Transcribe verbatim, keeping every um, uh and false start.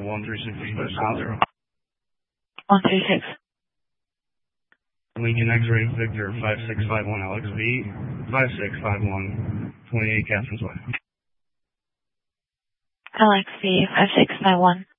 one three six zero. one three six. Lincoln X-ray Victor five six five one Alex V five six five one twenty-eight Catherine's Way. Alex V five six five one.